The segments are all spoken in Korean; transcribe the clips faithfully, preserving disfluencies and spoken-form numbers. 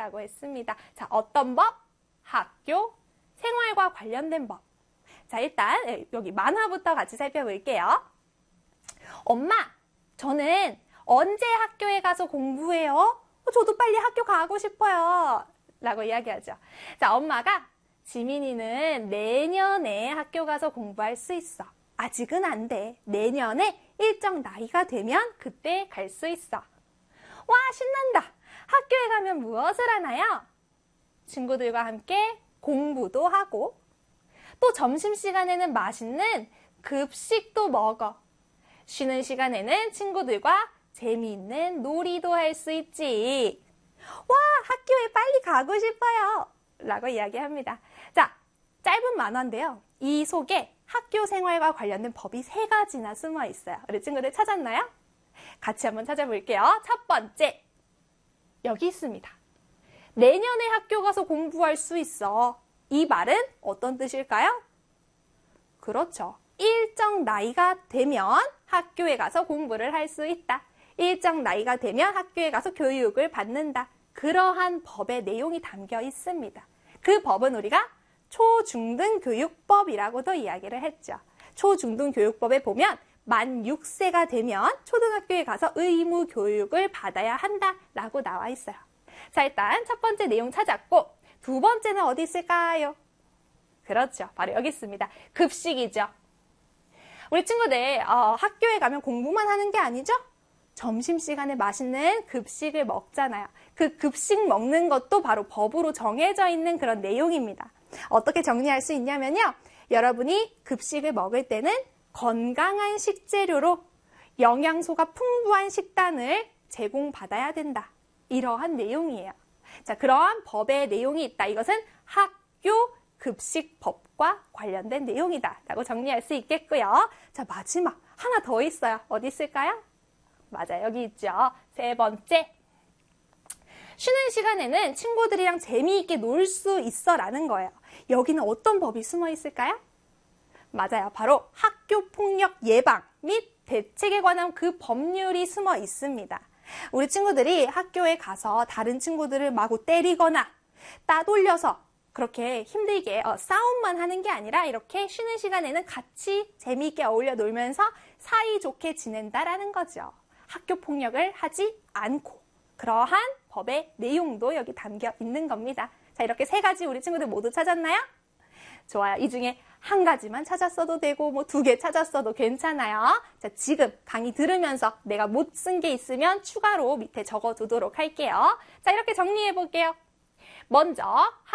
라고 했습니다. 자, 어떤 법? 학교 생활과 관련된 법. 자, 일단 여기 만화부터 같이 살펴볼게요. 엄마, 저는 언제 학교에 가서 공부해요? 어, 저도 빨리 학교 가고 싶어요. 라고 이야기하죠. 자, 엄마가 지민이는 내년에 학교 가서 공부할 수 있어. 아직은 안 돼. 내년에 일정 나이가 되면 그때 갈 수 있어. 와, 신난다. 학교에 가면 무엇을 하나요? 친구들과 함께 공부도 하고 또 점심시간에는 맛있는 급식도 먹어. 쉬는 시간에는 친구들과 재미있는 놀이도 할 수 있지. 와, 학교에 빨리 가고 싶어요. 라고 이야기합니다. 자, 짧은 만화인데요. 이 속에 학교 생활과 관련된 법이 세 가지나 숨어 있어요. 우리 친구들 찾았나요? 같이 한번 찾아볼게요. 첫 번째, 여기 있습니다. 내년에 학교 가서 공부할 수 있어. 이 말은 어떤 뜻일까요? 그렇죠. 일정 나이가 되면 학교에 가서 공부를 할 수 있다. 일정 나이가 되면 학교에 가서 교육을 받는다. 그러한 법의 내용이 담겨 있습니다. 그 법은 우리가 초중등교육법이라고도 이야기를 했죠. 초중등교육법에 보면 만 육 세가 되면 초등학교에 가서 의무 교육을 받아야 한다라고 나와 있어요. 자, 일단 첫 번째 내용 찾았고 두 번째는 어디 있을까요? 그렇죠. 바로 여기 있습니다. 급식이죠. 우리 친구들 어, 학교에 가면 공부만 하는 게 아니죠? 점심시간에 맛있는 급식을 먹잖아요. 그 급식 먹는 것도 바로 법으로 정해져 있는 그런 내용입니다. 어떻게 정리할 수 있냐면요. 여러분이 급식을 먹을 때는 건강한 식재료로 영양소가 풍부한 식단을 제공받아야 된다. 이러한 내용이에요. 자, 그러한 법의 내용이 있다. 이것은 학교 급식법과 관련된 내용이다. 라고 정리할 수 있겠고요. 자, 마지막 하나 더 있어요. 어디 있을까요? 맞아요. 여기 있죠. 세 번째. 쉬는 시간에는 친구들이랑 재미있게 놀 수 있어 라는 거예요. 여기는 어떤 법이 숨어 있을까요? 맞아요. 바로 학교폭력 예방 및 대책에 관한 그 법률이 숨어 있습니다. 우리 친구들이 학교에 가서 다른 친구들을 마구 때리거나 따돌려서 그렇게 힘들게 어, 싸움만 하는 게 아니라 이렇게 쉬는 시간에는 같이 재미있게 어울려 놀면서 사이좋게 지낸다라는 거죠. 학교 폭력을 하지 않고 그러한 법의 내용도 여기 담겨 있는 겁니다. 자, 이렇게 세 가지 우리 친구들 모두 찾았나요? 좋아요. 이 중에 한 가지만 찾았어도 되고 뭐 두 개 찾았어도 괜찮아요. 자, 지금 강의 들으면서 내가 못 쓴 게 있으면 추가로 밑에 적어두도록 할게요. 자, 이렇게 정리해 볼게요. 먼저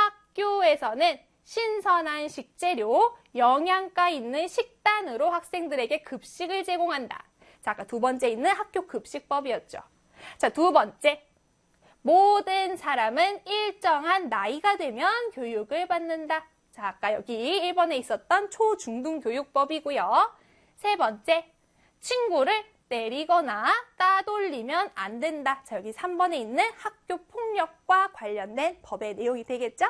학교에서는 신선한 식재료, 영양가 있는 식단으로 학생들에게 급식을 제공한다. 자, 아까 두 번째 있는 학교 급식법이었죠. 자, 두 번째. 모든 사람은 일정한 나이가 되면 교육을 받는다. 자, 아까 여기 일 번에 있었던 초중등교육법이고요. 세 번째. 친구를 때리거나 따돌리면 안 된다. 자, 여기 삼 번에 있는 학교 폭력과 관련된 법의 내용이 되겠죠?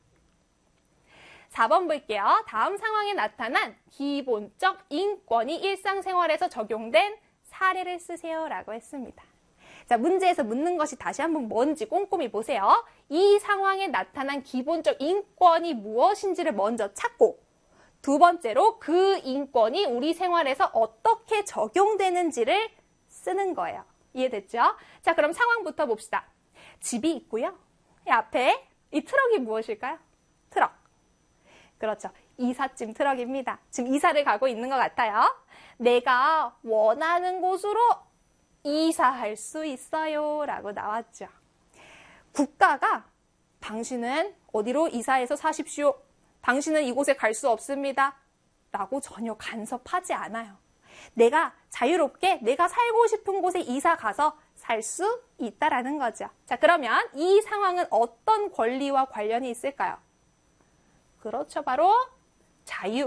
사 번 볼게요. 다음 상황에 나타난 기본적 인권이 일상생활에서 적용된 사례를 쓰세요 라고 했습니다. 자, 문제에서 묻는 것이 다시 한번 뭔지 꼼꼼히 보세요. 이 상황에 나타난 기본적 인권이 무엇인지를 먼저 찾고 두 번째로 그 인권이 우리 생활에서 어떻게 적용되는지를 쓰는 거예요. 이해됐죠? 자, 그럼 상황부터 봅시다. 집이 있고요. 이 앞에 이 트럭이 무엇일까요? 트럭. 그렇죠. 이삿짐 트럭입니다. 지금 이사를 가고 있는 것 같아요. 내가 원하는 곳으로 이사할 수 있어요 라고 나왔죠. 국가가 당신은 어디로 이사해서 사십시오. 당신은 이곳에 갈 수 없습니다. 라고 전혀 간섭하지 않아요. 내가 자유롭게 내가 살고 싶은 곳에 이사 가서 살 수 있다라는 거죠. 자, 그러면 이 상황은 어떤 권리와 관련이 있을까요? 그렇죠. 바로 자유.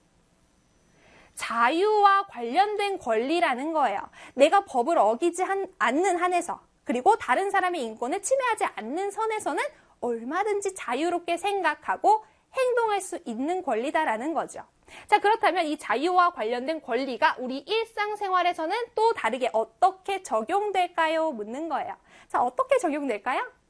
자유와 관련된 권리라는 거예요. 내가 법을 어기지 한, 않는 한에서 그리고 다른 사람의 인권을 침해하지 않는 선에서는 얼마든지 자유롭게 생각하고 행동할 수 있는 권리다라는 거죠. 자, 그렇다면 이 자유와 관련된 권리가 우리 일상생활에서는 또 다르게 어떻게 적용될까요? 묻는 거예요. 자, 어떻게 적용될까요?